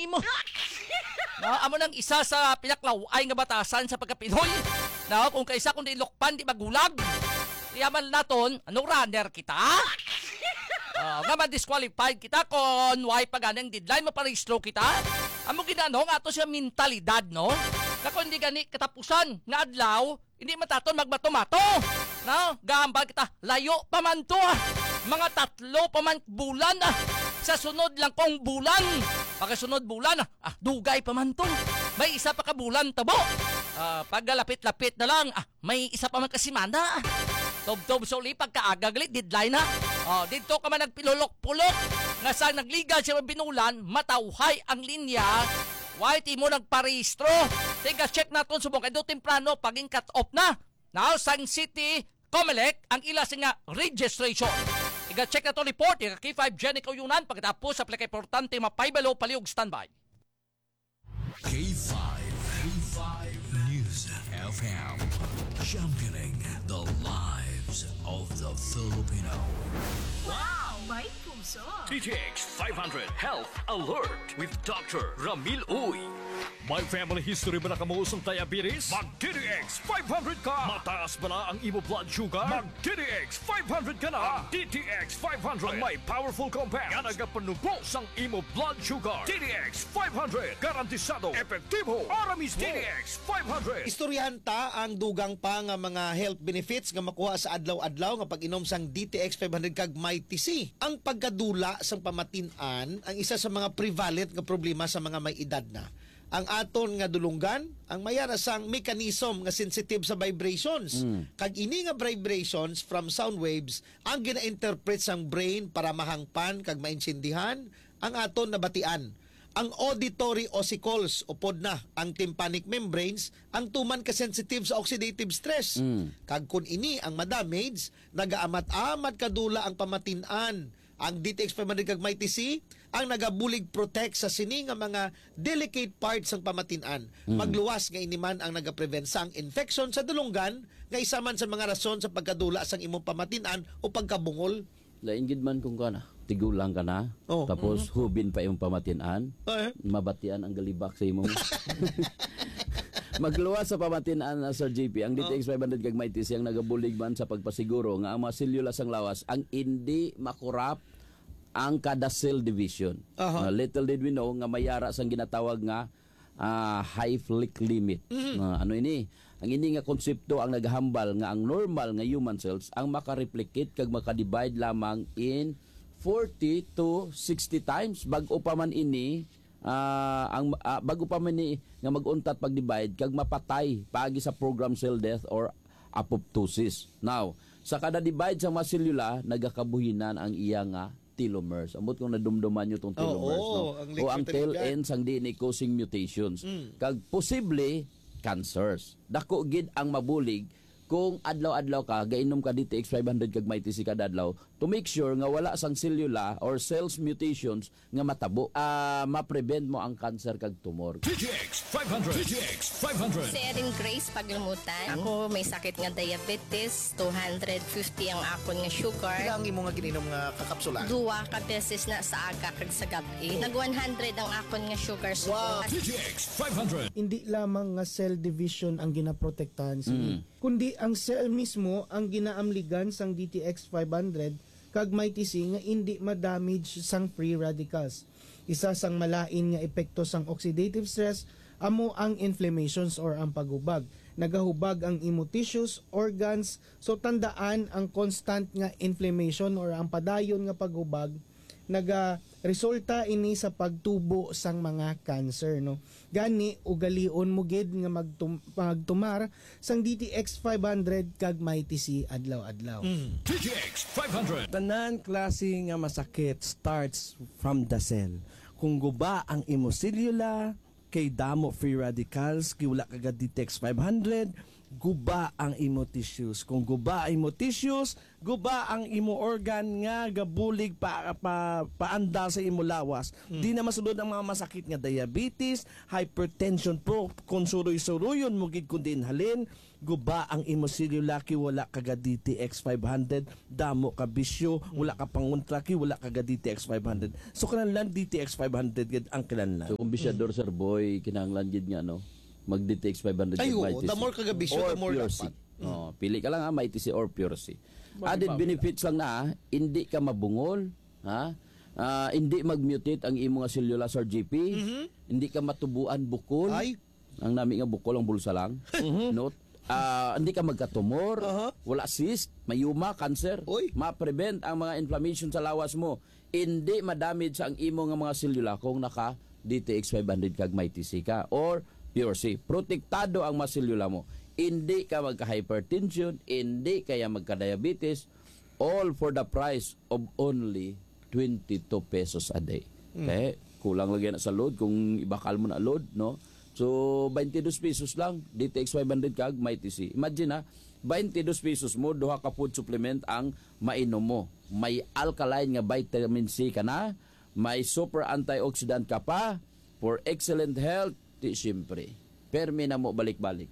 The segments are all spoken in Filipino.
nimo. Amo nang isa sa pinaklaw-ay nga batasan sa pagka-Pinoy. Kung kaisa kung ilokpan di magulag. Yaman naton, anong runner kita? Nga ma-disqualified kita kung why pa ganang deadline maparehistro kita. Amo ginano nga ato siya mentalidad, no? Na kung hindi gani katapusan nga adlaw, hindi mataton magmato-mato. No? Gahambal kita, layo pa man to. Mga 3 pa man bulan. Sa sunod lang kong bulan. Pagkasunod bulan, dugay pa man to. May isa pa ka bulan tabo. Paggalapit-lapit na lang, may isa pa man kasimana. Tob-tob sa uli, pagkaagaglit, deadline na. Dito ka man nagpilulok-pulok. Nga sa nagliga siya binulan, matawhay ang linya. White mo nagparehistro. Tiga check natin subong kay do temprano paging cut off na. Now, Sang City, Comelec, ang ilas nga registration. Tiga check na to report, tiga K5 Jenny Kuyunan, pagkatapos sa plaka-importante mapaybalo paliog standby. K5 News FM, championing the lives of the Filipino. Wow! May puso! TTX 500 Health Alert with Dr. Ramil Uy. May family history ba na kamusong diabetes? Mag-DTX 500 ka! Mataas ba na ang imo blood sugar? Mag-DTX 500 ka na! DTX 500 ang may powerful compounds nga nagapanubos ang imo blood sugar. DTX 500 garantisado, epektibo, aramis DTX 500. Istoryahan ta ang dugang pa nga mga health benefits nga makuha sa adlaw-adlaw nga pag-inom sang DTX 500 kag Mighty C. Ang pagkadula sang pamatin-an ang isa sa mga prevalent nga problema sa mga may edad na. Ang aton nga dulunggan, ang mayara sang mechanism nga sensitive sa vibrations. Kag ini nga vibrations from sound waves ang gina-interpret sang brain para mahangpan kag maintindihan ang aton nabatian. Ang auditory ossicles upod na ang tympanic membranes ang tuman ka sensitive sa oxidative stress. Kag kun ini ang madamage, nagaamat-amat kadula ang pamatin-an. Ang DTX 500 kag Mighty C ang nagabulig protect sa sini nga mga delicate parts ng pamatin-an. Magluwas nga iniman ang nagaprevent sang infection sa dulunggan nga isa man sa mga rason sa pagkadula sang imong pamatin-an o pagkabungol. Lain gid man kung kana, tigulang ka na, tapos hubin pa imong pamatin-an, mabatian ang galibak sa imong. Magluwas sa pamatin-an na Sir JP, ang DTX 500 kag Mighty C ang nagabulig man sa pagpasiguro nga ang mga selula sang lawas ang hindi makurap ang kada cell division. Little did we know nga mayara sang ginatawag nga Hayflick limit. Ano ini? Ang ini nga konsepto ang naghambal nga ang normal nga human cells ang makareplicate kag makadivide lamang in 40 to 60 times bag-o pa man ini bago pa man ni nga mag-untat pag-divide kag mapatay paagi sa program cell death or apoptosis. Now, sa kada divide sa mga selula nagakabuhinan ang iya nga telomeres. Amot kung nadumduman nyo itong telomeres. O ang tail ends ang DNA causing mutations. Kag posible cancers. Dako gid ang mabulig kung adlaw-adlaw ka gainom ka DTX 500 kag Mighty C kada adlaw to make sure nga wala sang selula or cells mutations nga matabo. Ma-prevent mo ang cancer kag tumor. DTX 500 DTX 500 Si Erin Grace Paglamutan. Ako may sakit nga diabetes, 250 ang akon nga sugar. Ang imo nga gininom nga kakapsula. 2 ka beses na sa aga kag sa gabi. Nag 100 ang akon nga sugar. Wow. DTX 500 Hindi lamang nga cell division ang ginaprotektahan kundi ang cell mismo ang ginaamligan sang DTX 500 kag Mighty C nga hindi ma-damage sang free radicals. Isa sang malain nga epekto sang oxidative stress amo ang inflammations or ang pagubag. Nagahubag ang imo tissues, organs, so tandaan ang constant nga inflammation or ang padayon nga pagubag resulta ini sa pagtubo sang mga cancer, no. Gani ugalion mo gid nga magtumar sang DTX 500 kag Mighty C adlaw-adlaw. DTX 500 Tanan klase nga masakit starts from the cell. Kung guba ang imo selula, kay damo free radicals, kay wala kagad DTX 500, guba ang imo tissues. Kung guba ang imo tissues, guba ang imo organ nga gabulig paanda sa imo lawas. Di na masulod ang mga masakit nga diabetes, hypertension po, kung suroy-suroyon mo gid kundi inhalin, guba ang imo cellulaki, wala ka DTX 500, damo ka bisyo, wala ka panguntraki, wala ka DTX 500. So kanang DTX 500 gid ang kinahanglan. So kung bisyador Sir Boy, kinahanglan gid nga no, mag-DTX 500 Ay, kag oo, MyTC. the more kagabisyo, Or the more Pure C. dapat. Pili ka lang ha, MyTC or Pure C. Added benefits lang na, hindi ka mabungol, ha? Hindi mag-mutate ang imo nga cellulose or GP, hindi ka matubuan bukol. Ay. Ang nami nga bukol ang bulsa lang. Note, hindi ka magkatumor, wala cyst, mayuma, cancer, Uy. ma-prevent ang mga inflammation sa lawas mo, hindi ma-damage ang imo nga mga selula kung naka DTX 500 kag MyTC ka or Pure C. Protektado ang mga selula mo. Hindi ka magka-hypertension, hindi kaya magka-diabetes, all for the price of only 22 pesos a day. Okay? Kulang lagi na sa load kung ibakal mo na load, no? So, 22 pesos lang, DTX 500 kag MyTC. Imagine ha, 22 pesos mo, duha ka food supplement ang mainom mo. May alkaline nga vitamin C ka na, may super antioxidant ka pa, for excellent health, di siyempre. Permi na mo balik-balik.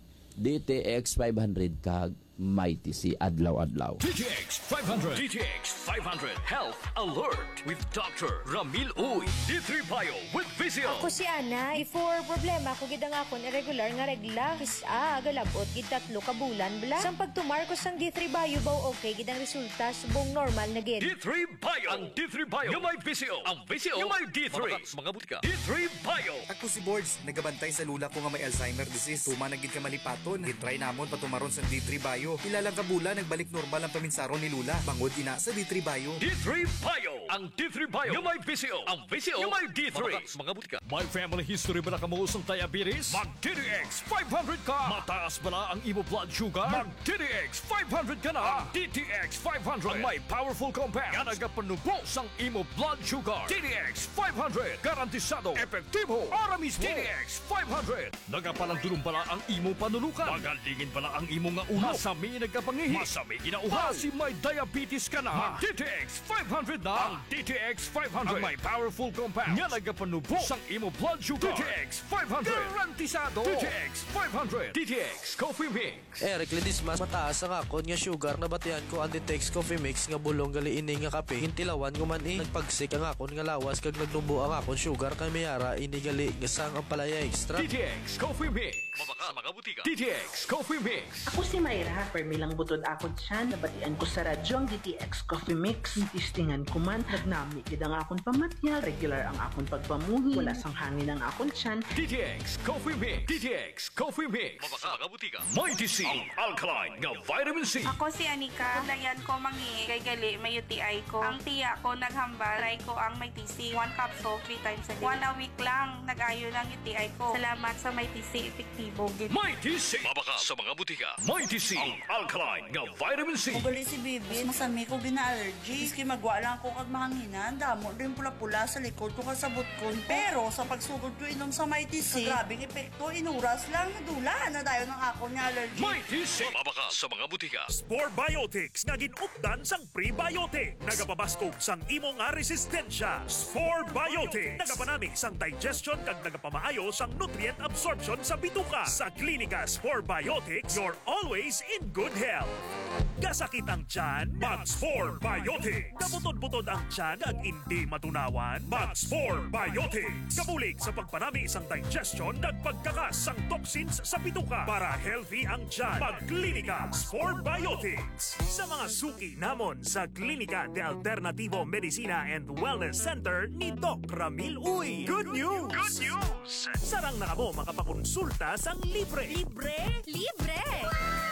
DTX 500 kag MyTC adlaw-adlaw. DTX 500. DTX 500 Health Alert with Dr. Ramil Uy. D3 Bio with Visio. Ako si Ana, before problema ko gid ang akon irregular nga regla. Kisa galabot gid 3 ka bulan bla. Sang pagtumar ko sang D3 Bio baw okay gid ang resulta subong normal na gid. D3 Bio. Ang D3 Bio. Yung may Visio. Ang Visio. Yung may D3. Mga butika. D3 Bio. Ako si Boards, nagabantay sa lula ko nga may Alzheimer disease. Tuma nagid ka malipaton. Gitry namon patumaron sa D3 Bio. Ilalang kabula nagbalik normal ang paminsaron ni Lula. Bangod ina sa D3 Bio. D3 Bio. Ang D3 Bio. Yung may Visio. Ang Visio. Yung may D3. Mga butika. May family history ba na kamuusong diabetes? Mag DTX 500 ka. Mataas ba na ang imo blood sugar? Mag DTX 500 ka na. DTX 500. Ang may powerful compound. Nga nagapanubos ang imo blood sugar. DTX 500. Garantisado. Epektibo. Para mismo. DTX 500. Nagapalandulong pala ang imo panulukan. Magalingin pala ang imo nga ulo. Masami nagkapangihi. Masami ginauhaw. Si may diabetes ka na. DTX 500 na. Ang DTX 500. Ang may powerful compound. Nga nagapanubos ang imo blood sugar. DTX 500. Garantisado. DTX 500. DTX Coffee Mix. Eric Ledismas, mataas ang akon nga sugar na batian ko ang DTX Coffee Mix nga bulong gali ini nga kape. Hintilawan ko man nagpagsik ang akon nga lawas kag nagnubo ang akon sugar kay mayara ini gali nga sang ang palaya extra. DTX Coffee Mix. Mabaka sa mga butika. DTX Coffee Mix. Ako si Mayra, permilang butod akon siya, nabatian ko sa radyo ang DTX Coffee Mix. Tistingan ko man, nagnami gid ang akon pamatyal, regular ang akon pagpamuhi, wala sang hangin ang akon siyan. DTX Coffee Mix. DTX Coffee Mix. Mabaka sa mga butika. MyTC. Ang alkaline nga vitamin C. Ako si Anika, kundayan ko mangi, kay gali may UTI ko. Ang tiya ko naghambal, try ko ang MyTC, 1 capsule 3 times a day. 1 a week lang, nag-ayo ng UTI ko. Salamat sa MyTC, epektibo. MyTC. Mabaka sa mga butika. MyTC. Ang alkaline nga vitamin C. Ugali si Bibi, masami ko gina-allergy. Iski magwa lang ko kag mahanginan, damo rin pula-pula sa likod ko kasabot ko. Pero sa pagsugod ko inom sa MyTC, grabing epekto, inuras lang, nadula na dayon ng ako niya allergy. MyTC. Mabaka sa mga butika. Spore Biotics nga ginupdan sang prebiotic. Nagapabaskog sang imo nga resistensya. Spore Biotics. Nagapanami sang digestion kag nagapamaayo sang nutrient absorption sa bituka. Sa klinika Spore Biotics, you're always in good health. Kasakit ang tiyan, Mag-Spore Biotics. Kabutod-butod ang tiyan at hindi matunawan, Mag-Spore Biotics. Kabulig sa pagpanami isang digestion at pagkakas sang toxins sa bituka para healthy ang tiyan. Mag-Klinika Spore Biotics. Sa mga suki namon sa Klinika de Alternativo Medicina and Wellness Center ni Doc Ramil Uy. Good news! Good news! Sarang na kamo makapakonsulta sang libre. Libre? Libre! Wow!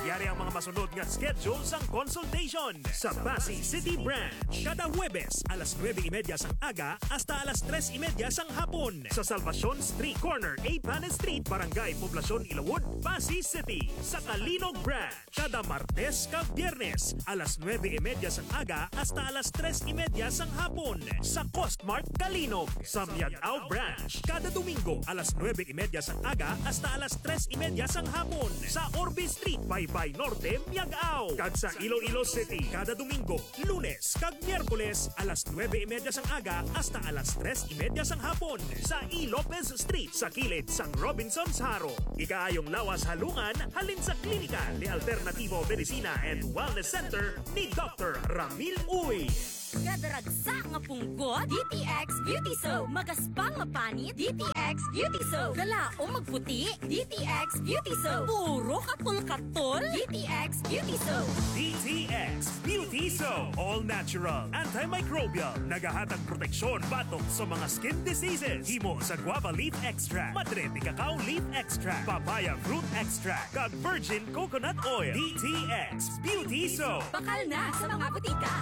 Yari ang mga masunod nga schedule sang consultation sa Pasig City Branch. Kada Huwebes, alas 9:30 sang aga hasta alas 3:30 sang hapon sa Salvacion Street Corner, 8 Panes Street, Barangay Poblacion, Ilawod, Pasig City. Sa Kalinog Branch, kada Martes kag Biyernes, alas 9:30 sang aga hasta alas 3:30 sang hapon sa Costmart Kalinog. Sa Miagao Branch, kada Domingo, alas 9:30 sang aga hasta alas 3:30 sang hapon sa Orbe Street, Baybay Norte, Miagao. Kag sa Iloilo City, kada Domingo, Lunes kag Miyerkules, alas 9:30 sang aga hasta alas 3:30 sang hapon sa E. Lopez Street sa kilid sang Robinson's Haro. Ikaayong lawas halungan halin sa klinika ni Alternativo Medicina and Wellness Center ni Dr. Ramil Uy. Kadaragsa nga punggod, DTX Beauty Soap. Magaspang mapanit, DTX Beauty Soap. Galao magputi, DTX Beauty Soap. Puro kapul-katol, DTX Beauty Soap. DTX Beauty Soap. All natural, antimicrobial, nagahatag proteksyon batok sa mga skin diseases. Himo sa guava leaf extract, madre ni cacao leaf extract, papaya fruit extract, kag virgin coconut oil. DTX Beauty Soap. Bakal na sa mga butika.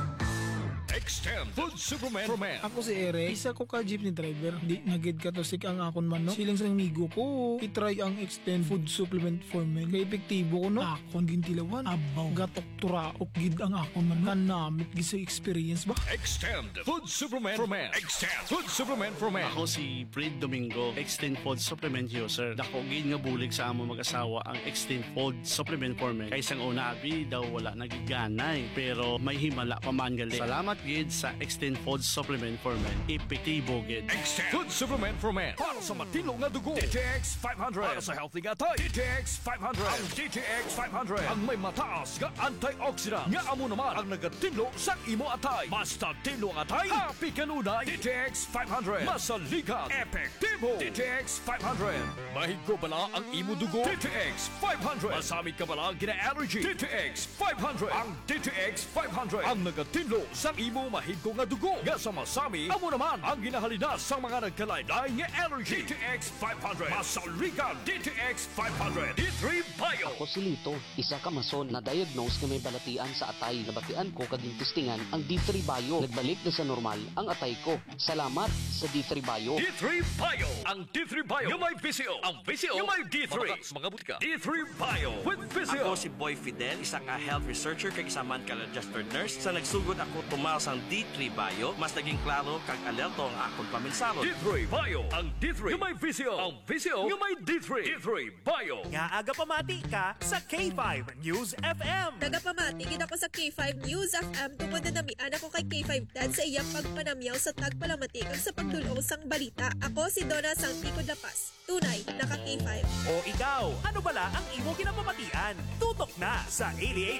Extend Food Supplement for Men. Ako si Eric, isa ko ka jeepney driver. Di nagid ka to sik ang akon man, no? Silang sa migo ko, itry ang Extend Food Supplement for Men. Kaya epektibo ko, no? Akon gintilawan, abaw, gatok turaok gid ang akon man. Kanamit gid sa experience ba? Extend Food Supplement for Men. Extend Food Supplement for Men. Ako si Fred Domingo, Extend Food Supplement user. Dako gid nga bulig sa amo mag-asawa ang Extend Food Supplement for Men. Kay sang una abi daw wala nagiganay, pero may himala pa man gali. Salamat gid sa Extend Food Supplement for Men. Epektibo gid. Extend Food Supplement for Men. Para sa matino nga dugo, DTX 500. Para sa healthy nga tayo, DTX 500. Ang DTX 500 ang may mataas nga antioxidant nga amo naman ang nagatinlo sa imo atay. Basta tinlo ang atay, happy kanunay. DTX 500. Masalikat, epektibo. DTX 500. Mahigko bala ang imo dugo, DTX 500. Masamit ka bala gina-allergy, DTX 500. Ang DTX 500 ang nagatinlo sa imo mahigko nga dugo nga sa masami amo naman ang ginahalina sa mga nagkalain-lain nga allergy. DTX 500 masaligan. DTX 500 D3 Bio. Ako si Lito, isa ka mason na diagnose nga may balatian sa atay. Nabatian ko kaging testingan ang D3 Bio. Nagbalik na sa normal ang atay ko. Salamat sa D3 Bio. D3 Bio. Ang D3 Bio yung may VCO. Ang VCO yung may D3. Mga butika. D3 Bio with VCO. Ako si Boy Fidel, isa ka health researcher kag isa man ka registered nurse. Sa nagsugod ako tumaw sang D3 Bio, mas naging klaro kag alerto ang akong paminsaro. D3 Bio. Ang D3 yung may VCO. Ang VCO yung may D3. D3 Bio. Nga aga pamati ka sa K5 News FM. Tagapamati gid ako sa K5 News FM tungod na namian ako kay K5 Dad sa iyang pagpanamyaw sa tagpalamati kag sa pagdulong sang balita. Ako si Donna Santico Lapas. Tunay, naka K5. O ikaw, ano bala ang imo kinapamatian? Tutok na sa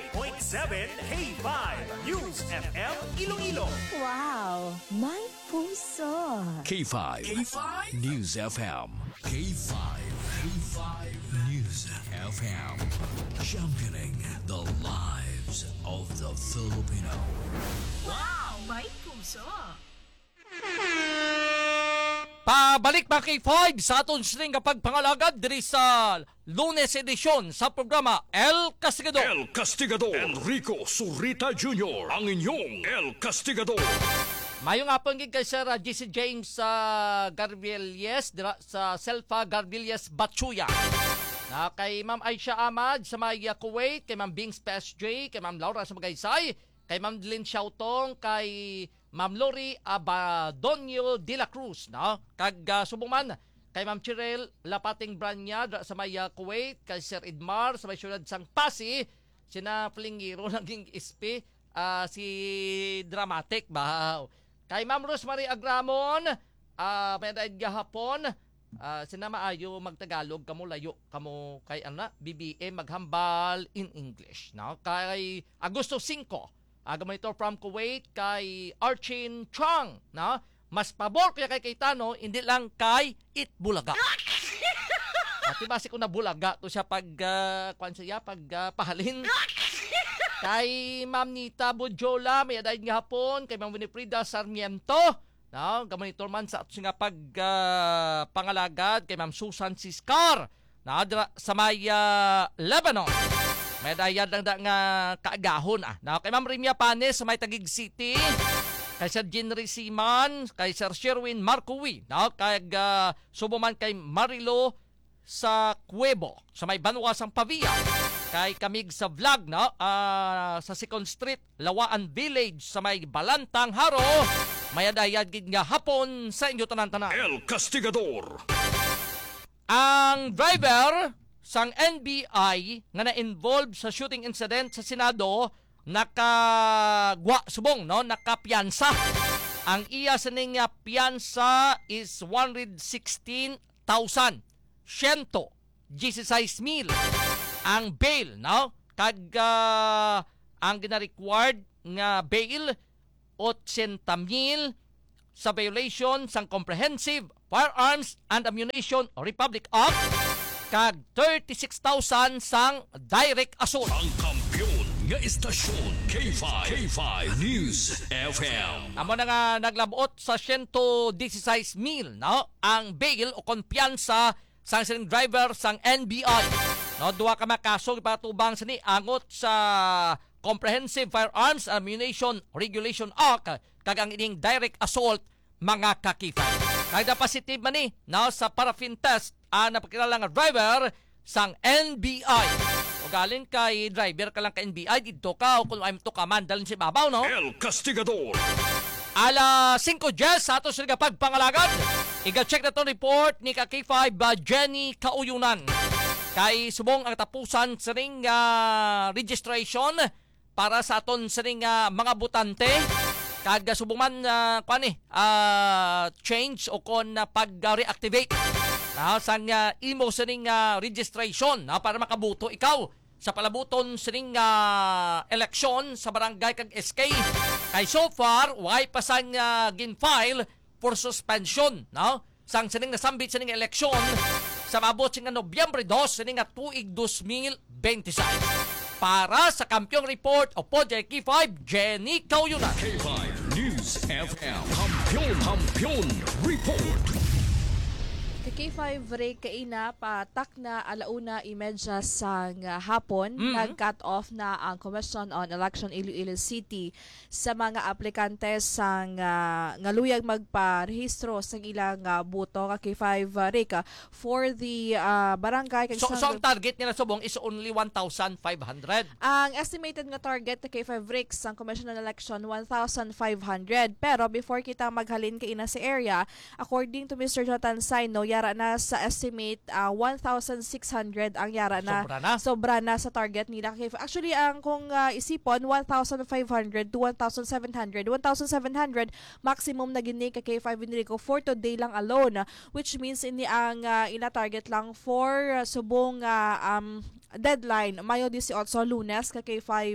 88.7 K5 News FM Iloilo. Wow, may puso. K5 News FM. K5 News FM. Championing the lives of the Filipino. Wow, may puso. Pabalik mga K5 sa aton string kapag pangalagad diri sa Lunes edisyon sa programa El Castigado. El Castigado. Enrico Surita Jr. Ang inyong El Castigado. Mayong apang gid kay Sir GC James sa Garbilles sa Selfa Garbilles Batsuya. Na kay Ma'am Aisha Ahmad sa Maya Kuwait, kay Ma'am Bings PSJ, kay Ma'am Laura sa Magaysay, kay Ma'am Lynn Xiaotong, kay Ma'am Lori Abadonio de la Cruz, no? Kag subuman kay Ma'am Chirel Lapating Branya sa Maya Kuwait, kay Sir Edmar sa may syudad sang Pasi, sina Plingiro naging ispi si Dramatic ba. Kay Ma'am Rosemary Agramon, may daig gahapon, sina maayo magtagalog kamo layo kamo kay BBM maghambal in English, no? Kay Agosto 5 monitor from Kuwait kay Archin Chang, no? Mas pabor kaya kay Cayetano, hindi lang kay Itbulaga. At base ko na bulaga to siya pag pahalin. Kay Ma'am Nita Budjola, may adayin nga hapon, kay Ma'am Winifrida Sarmiento, no? Gamonitor man sa ato nga pangalagad kay Ma'am Susan Siscar, na sa may Lebanon. May dayan lang nga kaagahon Now, kay Ma'am Rimia Panes sa may Taguig City, kay Sir Jinry Siman, kay Sir Sherwin Marcowi, kay subuman kay Marilo sa Cuevo, sa may Banwasang Pavia, kay Kamig sa vlog sa 2nd Street, Lawaan Village, sa may Balantang Haro, may dayan gid nga hapon sa inyo tanan-tanan. El Castigador. Ang driver sang NBI nga na-involved sa shooting incident sa Senado nakapiyansa. Ang iya sining piyansa is 116,000. 116,000 ang bail, kag ang gina-required nga bail 80,000 sa violation sang Comprehensive Firearms and Ammunition Republic Act, kag 36,000 sang direct assault. Ang kampiyon nga istasyon K5 News FM. Amo na nga naglabot sa 116,000 ang bail o kumpiyansa sang sining driver sang NBI. Duha ka makaso ipatubang sini angot sa Comprehensive Firearms and Ammunition Regulation Act, kag ang ining direct assault mga kakifay. Kaya positive man sa paraffin test napakilala nga driver sang NBI. O galing kay driver ka lang ka NBI, dito ka o kung ay to ka mandalin si babaw, El Castigador. Ala 5:10 sa ato sila pagpangalagad. Iga-check na to report ni K5 Jenny Kauyunan. Kay subong ang tapusan sa ring registration para sa aton sa ring mga butante. Kag subuman change o kon pag-reactivate sang imo sining registration para makabuto ikaw sa palabuton sining eleksyon sa barangay kag SK. Kay so far why pa sang gin-file for suspension sang sining nasambit sining eleksyon sa maabot sing Nobyembre 2 sining tuig 2026. Para sa Kampiyon Report o Project K5 Jenny Kauyunan. K5 News FM. Kampiyon Report. K5 Ray kaina patak na 1:30 sang hapon, nag-cut off na ang Commission on Election Iloilo City sa mga aplikante sang ngaluyag magparehistro sang ilang boto ka K5 Ray for the barangay. So ang target nila subong is only 1,500. Ang estimated nga target ka K5 Ray sang Commission on Election 1,500, pero before kita maghalin kaina sa area, according to Mr. Jonathan Saino, yara na sa estimate 1,600 ang yara na. Sobra na sa target nila. Actually, ang kung isipon 1,500 to 1,700. 1,700 maximum na gini ka K5 Enrico for today lang alone, which means ini ang ina target lang for subong deadline Mayo 18 Lunes ka K5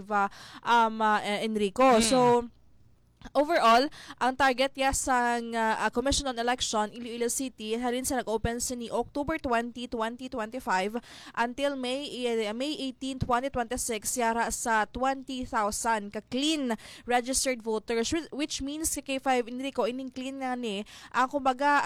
Enrico. So overall, ang target sang Commission on Election Iloilo City halin sa nag-open sa ni October 20, 2025 until May 18, 2026 yara sa 20,000 ka clean registered voters, which means sa K5 Enrico ining clean nga ni ang kumbaga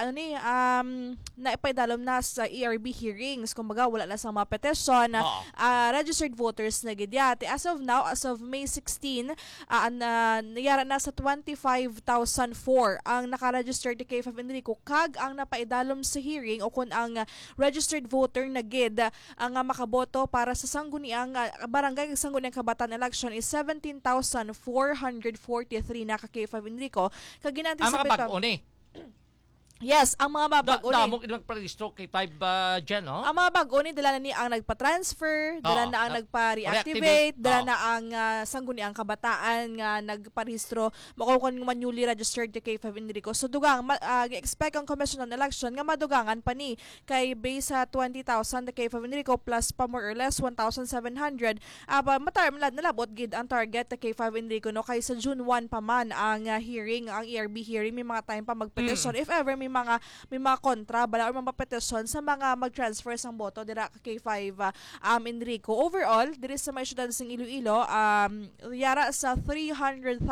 naipaidalom na sa ERB hearings, kumbaga wala na sa mga petition registered voters na gidyati. As of now, as of May 16 yara na sa 25,004 ang naka-register ni K5 Enrico, kag ang napaidalom sa hearing o kung ang registered voter na gid ang makaboto para sa sangguniang barangay sangguniang kabataan election is 17,443 na ka K5 Enrico. Kag ginantisipate ang mga bag-o ni. Yes, ang mga bago ni. Damog nagpa-registro kay 5 Jen, no? Ang mga bago ni dala na ni ang nagpa-transfer, dala na ang nagpa-reactivate, dala na ang sangguni ang kabataan nga nagpa-registro, makukon man newly registered kay K5 Enrico. So dugang expect ang Commission on Election nga madugangan pa ni kay base sa 20,000 na K5 Enrico plus pa more or less 1,700. Nalabot gid ang target na K5 Enrico, no, kay sa June 1 pa man ang hearing, ang ERB hearing, may mga time pa mag-petition if ever may may mga kontra bala or mga petisyon sa mga mag-transfer sang boto dira ka K5 Enrico. Overall, diri sa may syudad sing Iloilo, yara sa 300,000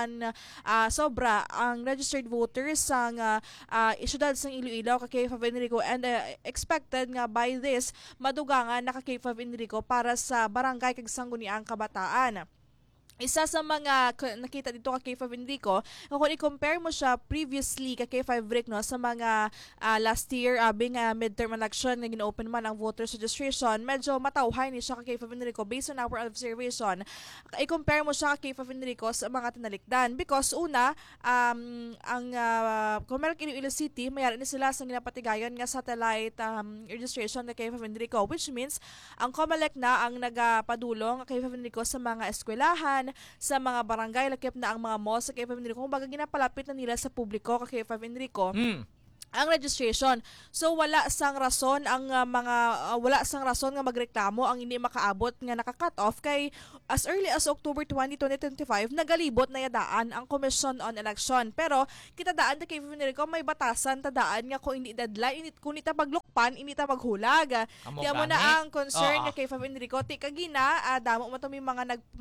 sobra ang registered voters sang syudad sang Iloilo ka K5 Enrico, and expected nga by this madugangan na ka K5 Enrico para sa barangay kag sangguniang kabataan. Isa sa mga nakita dito kay K5 Enrico, kung i-compare mo siya previously kay K5 Rick, no, sa mga last year abing midterm election na gina-open man ang voters registration, medyo matauhay ni siya kay K5 Enrico based on our observation. I-compare mo siya kay K5 Enrico sa mga tinalikdan because una, ang Comelec Iloilo City, mayroon ni sila sa ginapatigayon nga satellite registration kay K5 Enrico, which means ang Comelec na ang nagapadulong kay K5 Enrico sa mga eskwelahan, sa mga barangay, lakip na ang mga malls sa K5 Enrico, kung baga ginapalapit na nila sa publiko ka K5 Enrico ang registration. So wala sang rason ang wala sang rason nga magreklamo ang hindi makaabot nga naka-cut off kay as early as October 20, 2025 nagalibot na yadaan ang Commission on Election. Pero kita daan ta kay Enrico may batasan tadaan nga kung hindi deadline, kung hindi ta paglukpan, hindi ta maghulag. Diya mo na ang concern nga kay Enrico ti kagina damo mo to may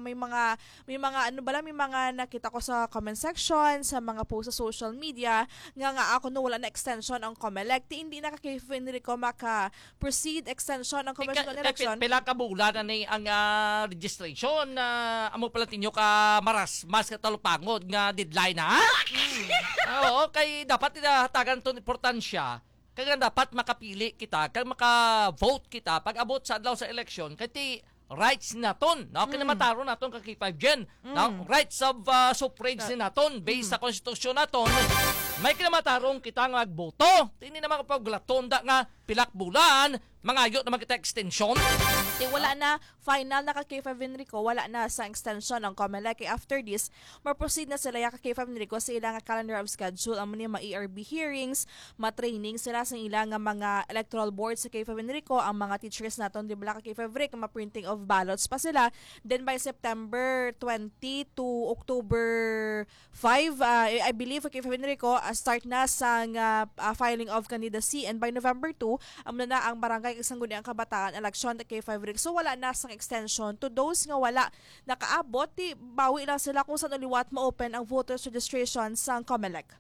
mga ano bala, may mga nakita ko sa comment section, sa mga post sa social media nga ako no wala na extension ang Comelec, hindi na kay Enrico maka-proceed extension ang Commission on Election. Pila ka bulan na ni ang registration amo pala tinyo ka mas katalupangod nga deadline na. Oo, kay dapat tinatagan to importansya. Kaya dapat makapili kita, kaya maka-vote kita pag abot sa adlaw sa election kay rights naton, no? Kinamataro naton kay K5 Gen, no? Rights of suffrage naton based sa konstitusyon naton. May kinamatarong kita nga magboto. Hindi naman kapag nga pilak bulan, mangayo naman kita extension. Wala na final na ka K5 Enrico, wala na sa extension ng Comelec. After this, ma-proceed na sila ka K5 Enrico sa ilang calendar of schedule. Ang mga ERB hearings, ma-training sila sa ilang mga electoral board sa K5 Enrico. Ang mga teachers naton di bala ka K5 Rick, ma-printing of ballots pa sila. Then by September 20 to October 5, I believe K5 Enrico, start na sa filing of candidacy, and by November 2, na ang barangay kasangguniang kabataan election at K5 Rick. So wala na sang extension to those nga wala nakaabot, bawi lang sila kung saan uliwat ma-open ang voters registration sa Comelec.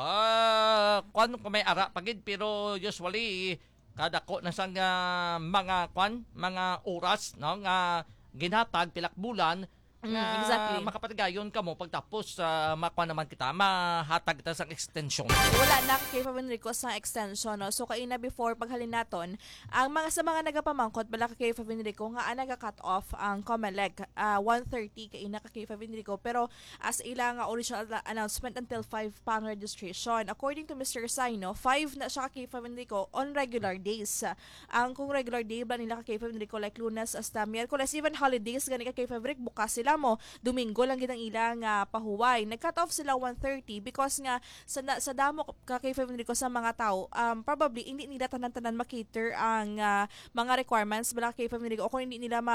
Kung may ara pagid, pero usually kada ko na sang mga oras, no, nga ginhatag pilak bulan exactly. Makapatigayon ka mo pagtapos makuha naman kita mahatag kita sa extension. Wala na kay Enrico sa extension, no? So kaina before paghalin naton ang sa mga nagapamangkot bala kay Enrico nga naga-cut off ang Comelec 1:30 kaina kay Enrico, pero as ilang original announcement until 5 pang registration. According to Mr. Saino, 5 na siya kay Enrico on regular days. Ang kung regular day ba nila kay Enrico like Lunes hasta Miyerkules, even holidays gani kay Enrico bukas sila mo, Domingo lang gitang ilang pahuway. Nag-cut off sila 1:30 because nga sa damo kay Enrico sa mga tao, probably hindi nila tanan-tanan makater ang mga requirements bala kay Enrico, o kung hindi nila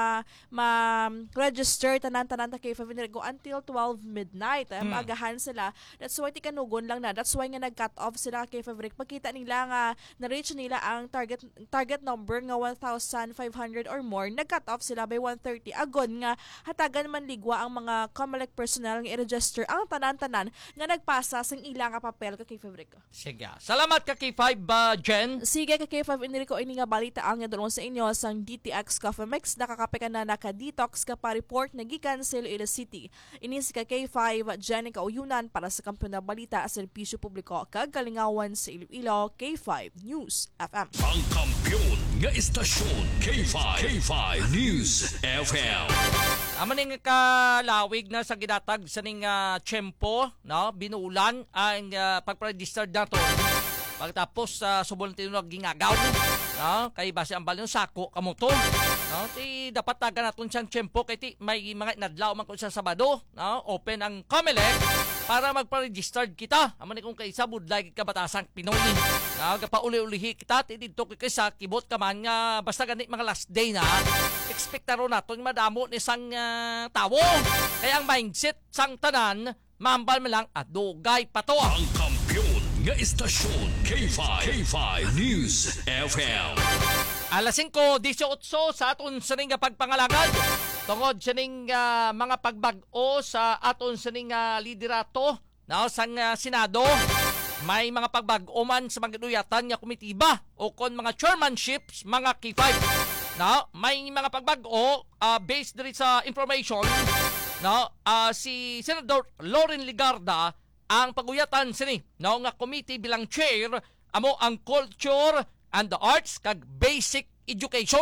ma-register tanan-tanan kay Enrico until 12 midnight. Magahan sila. That's why tikanugon lang na. That's why nga nag-cut off sila kay Enrico. Pagkita nila nga na-reach nila ang target number nga 1,500 or more, nag-cut off sila by 1:30. Agon nga hatagan man ligwa ang mga Comelec personnel nga i-register ang tanan-tanan nga nagpasa sang ilang papel ka kay Enrico. Sige. Salamat ka kay 5 Jen. Sige ka kay 5 Enrico, ini nga balita ang nga doon sa inyo sang DTX Coffee Mix. Nakakape ka na naka-detox ka pa report na gikan sa Iloilo City. Ini si K5 Jen kauyunan para sa kampiyon na balita sa serbisyo publiko kag kalingawan sa Iloilo. K5 News FM. Ang kampiyon nga istasyon K5 News FM. Amaning kalawig na sa ginatag sa ning tiyempo, no, binulan ang pagpa-register nato. Pagtapos subon tinong gingagaw, no, kay base ang balon sako kamo to, no, ti dapat taga naton siyang tiyempo kay ti may mga nadlaw man kun sa Sabado, no, open ang Comelec para magpa-register kita. Amaning kung kaysa budlay kabatasang Pinoy, no, gapauli-ulihi kita ti didto kaysa kibot ka man nga basta gani mga last day na ekspektaro naton madamo ni sang tawo. Kaya ang mindset sang tanan, mambal man lang at dugay pa to. Ang kampiyon nga istasyon K5 News FM. Alas 5:18 sa aton sining pagpangalagad tungod sining mga pagbag-o sa aton sining liderato sang Senado. May mga pagbag-o man sa mga duyatan nga komitiba o kon mga chairmanships, mga K5. May mga pagbag-o based diri sa information si Senador Loren Ligarda ang paguyatan sini nga committee bilang chair amo ang culture and the arts kag basic education.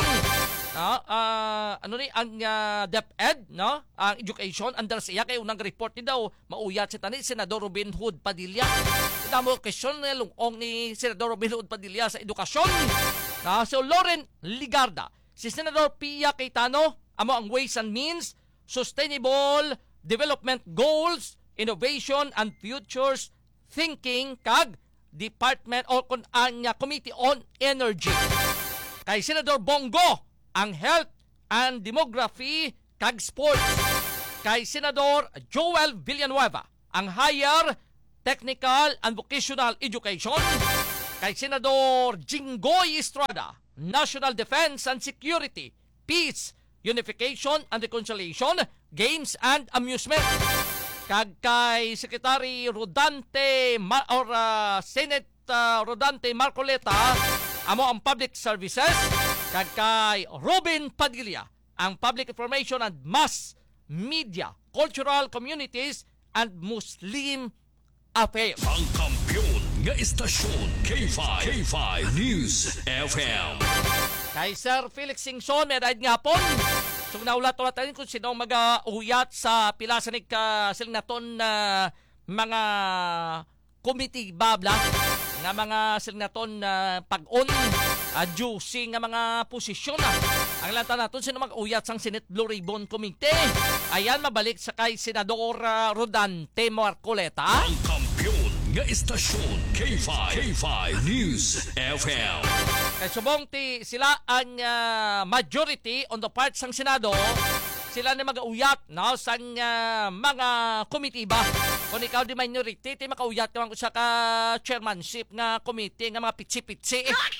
Ang DepEd, ang education under siya kay unang report ni daw mauyat si tani Senador Robin Hood Padilla. Damo question ni lungong ni Senador Robin Hood Padilla sa edukasyon. So Loren Ligarda, si Senador Pia Cayetano amo ang Ways and Means, Sustainable Development Goals, Innovation and Futures Thinking kag Department o ang Committee on Energy. Kay Senador Bongo ang Health and Demography kag Sports. Kay Senador Joel Villanueva ang Higher Technical and Vocational Education. Kay Senador Jinggoy Estrada, National Defense and Security, Peace, Unification and Reconciliation, Games and Amusement. Kag kay Secretary Rodante Senate Rodante Marcoleta amo ang Public Services. Kag kay Robin Padilla ang Public Information and Mass Media, Cultural Communities and Muslim Affairs. Ang kampiyon nga istasyon K5 News FM. Kay Sir Felix Singson may ride nga po. So naulat-ulat tayo kung sino mag-uyat sa pila sa silang naton mga committee babla nga mga silang naton pag-on juicy nga mga posisyon. Ang lanta naton sino mag-uyat sang Senate Blue Ribbon Committee. Ayan, mabalik sa kay Senador Rodante Marcoleta. Ang kampiyon nga istasyon K5 News FM. Kay subong sila ang majority on the part sang Senado, sila na mag-uyat sa mga komitiba. Kung ikaw di minority, makauyat ka sa chairmanship nga committee nga mga pitsi-pitsi.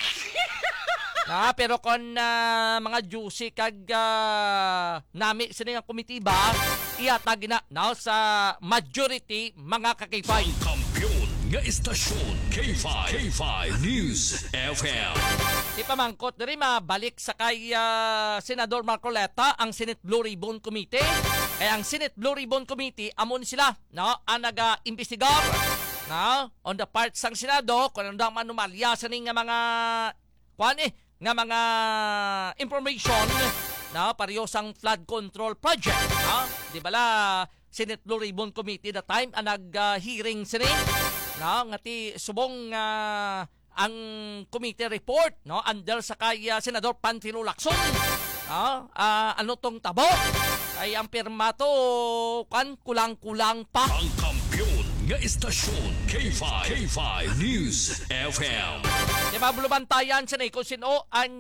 Pero kung mga juicy kag nami sa nga komitiba, iyatag na sa majority mga kakipay. Kampiyon nga istasyon K5 News FM. Ipamangkot na rin mabalik sa kay Senador Marcoleta ang Senate Blue Ribbon Committee. Kaya ang Senate Blue Ribbon Committee, amon sila ang nag-imbestigar on the part sang Senado kung ano ang manumalya sa nga mga nga mga information pareho sang flood control project. Di bala Senate Blue Ribbon Committee the time ang nag-hearing sini ngati subong ang committee report under sa kay Senador Panfilo Lacson. Ano tong tabo ay ang pirmato kulang-kulang pa. Ang kampiyon nga istasyon K5 News FM. Bulubantayan sa kung sino ang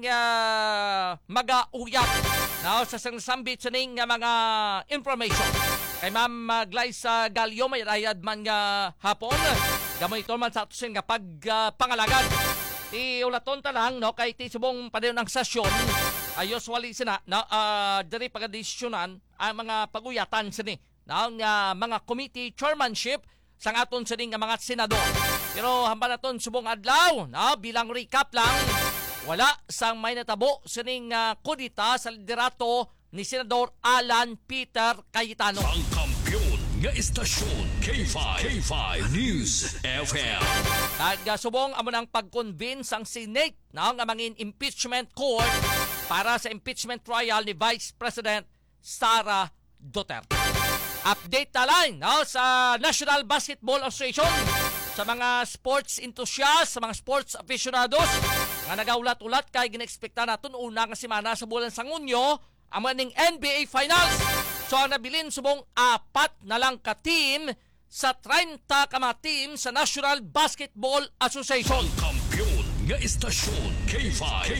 mag-uyap sa sambit sa mga information. Kay Ma'am Glyza Galio may rayad man nga hapon. Gamay ito man sa ato nga pagpangalagad. Ulaton ta lang kay subong padayon ng sesyon. Ayos wali sina diri pagadesisyonan ang mga paguyatan sini ng mga committee chairmanship sang aton sining nga mga senador. Pero hamba naton subong adlaw bilang recap lang, wala sang may natabo sining kudita sa liderato ni Senador Alan Peter Cayetano. Ang kampiyon nga istasyon K5 News FM. Nagsubong amo ng pag-convince ang Senate nga mangin impeachment court para sa impeachment trial ni Vice President Sara Duterte. Update talang sa National Basketball Association, sa mga sports enthusiasts, sa mga sports aficionados nga nagaulat-ulat kay ginekspekta naton una nga semana sa bulan sang Hunyo ang maning NBA Finals. So ang nabilin subong 4 na lang ka team sa 30 ka mga team sa National Basketball Association. Ang kampiyon nga istasyon K5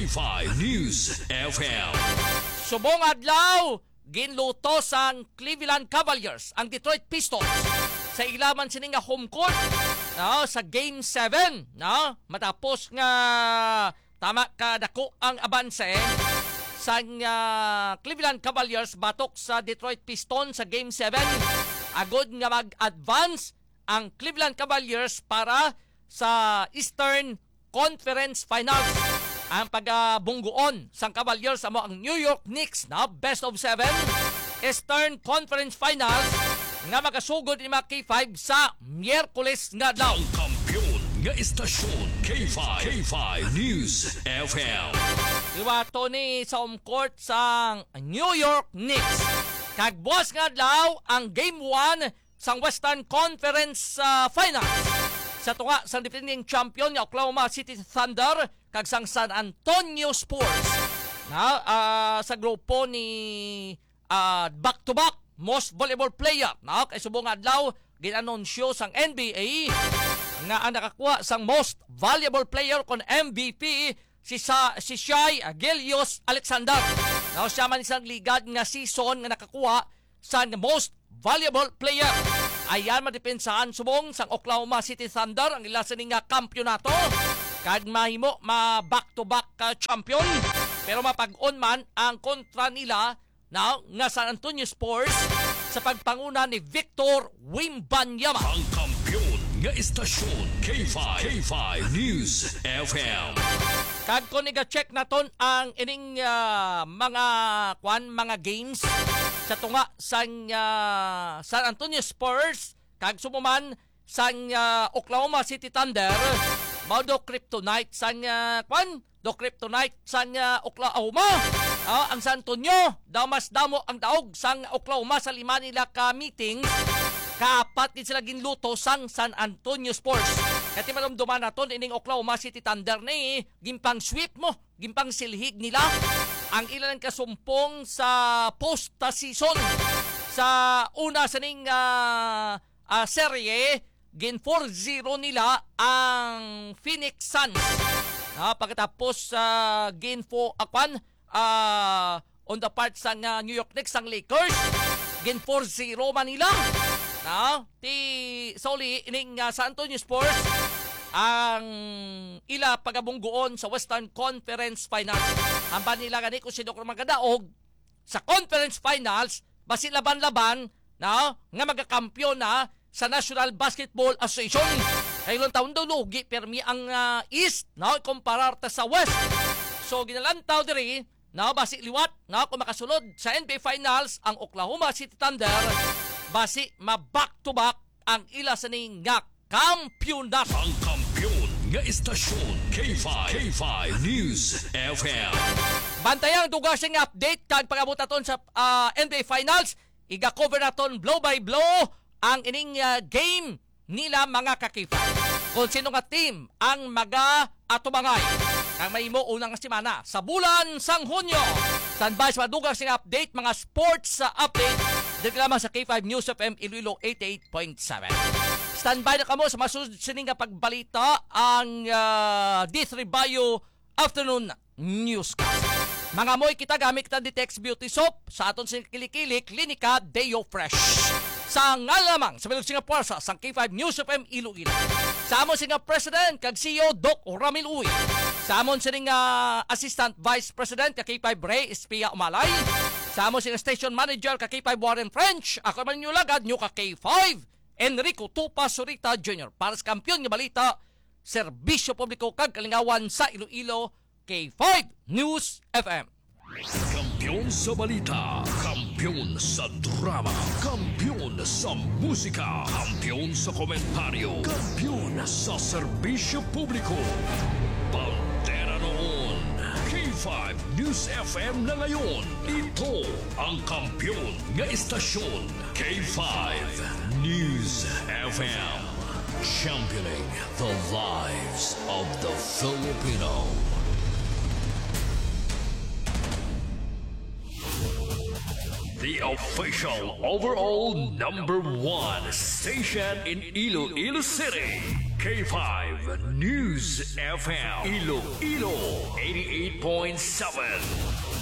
News FM. Subong adlaw ginluto sang Cleveland Cavaliers ang Detroit Pistons sa ilaman sining nga home court sa Game 7, matapos nga tama ka dako ang abanse sa Cleveland Cavaliers batok sa Detroit Pistons sa Game 7. Agod nga mag-advance ang Cleveland Cavaliers para sa Eastern Conference Finals. Ang pagbunggoon sa Cavaliers amo ang New York Knicks na best of 7 Eastern Conference Finals nga makasugod ni K5 sa Miyerkules nga daw. Ang kampiyon nga istasyon K5 News FM. Iwato ni sa home court sa New York Knicks. Kagbuas nga daw ang Game 1 sa Western Conference Finals. Sa tunga sa defending champion ng Oklahoma City Thunder kag sang San Antonio Spurs. Sa grupo ni back-to-back most valuable player kay subong adlaw ginanunsyo sang NBA nga ang nakakuha sang most valuable player kon MVP si Shai Gilgeous-Alexander. Siya man isang ligad nga season nga nakakuha sa most valuable player. Ayan madepensahan subong sang Oklahoma City Thunder ang ila sa nga kampyonato kag mahimo back-to-back champion, pero mapag-on man ang kontra nila nga San Antonio Spurs sa pagpanguna ni Victor Wembanyama. Ang kampiyon nga istasyon K5 News FM. Kag ko niga-check naton ang ining mga games sa tunga sang San Antonio Spurs kag sumuman sang Oklahoma City Thunder. Mao do kryptonite sang kryptonite sang Oklahoma. Ang San Antonio daw mas damo ang daog sang Oklahoma sa lima nila ka meetings. Kaapat din sila ginluto sang San Antonio Spurs. Kati malamduman naton ining Oklahoma City Thunder ni gimpang sweep mo, gimpang silhig nila ang ilan kasumpong sa post-season. Sa una sa ning serye, gin 4-0 nila ang Phoenix Suns. Pagkatapos gin 4 on the part sa New York Knicks ang Lakers, gin 4-0 Manila. Soli ining San Antonio Spurs ang ila pagabunggoon sa Western Conference Finals. Hamban nila gani kung sino kung magadaog sa Conference Finals basi laban-laban nga magakampyon na sa National Basketball Association. Kaylong taon daw lugi permi ang East kumparar ta sa West. So ginalantaw diri basi liwat kung makasulod sa NBA Finals ang Oklahoma City Thunder basi ma-back-to-back ang ila sa nga kampyonato. Ang kampiyon nga istasyon K5 News FM. Bantayang dugasing update kag pag-abot naton sa NBA Finals. Iga-cover naton blow by blow ang ining game nila mga kakifay. Kung sino nga team ang maga-atumangay kang mahimo unang semana sa bulan sang Hunyo. Standby sa madugasing update, mga sports update dito lamang sa K5 News FM Iloilo 88.7. Standby na kamo sa masusuning nga pagbalita ang D3 Bio Afternoon Newscast. Mga moy kita gamit kita Ditex Beauty Soap sa aton sa kilikili Klinika Deo Fresh. Sa ngalamang sa Bilog Singapore sa K5 News FM Iloilo. Sa amon singa President kag CEO Doc Ramil Uy. Sa amon singa Assistant Vice President kag K5 Ray Espia Umalay. Sa amon singa Station Manager kag K5 Warren French. Ako man nyo lagad nyo ka K5 Enrico Tupa Surita Jr. Para sa kampiyon nga balita, serbisyo publiko kag kalingawan sa Iloilo, K5 News FM. Kampiyon sa balita, kampiyon sa drama, kampiyon sa musika, kampiyon sa komentaryo, kampiyon sa serbisyo publiko. Bandera noon, K5 News FM na ngayon. Ito ang kampiyon nga istasyon, K5 News FM. Championing the lives of the Filipino. The official overall #1 station in Iloilo City. K5 News FM. Iloilo 88.7.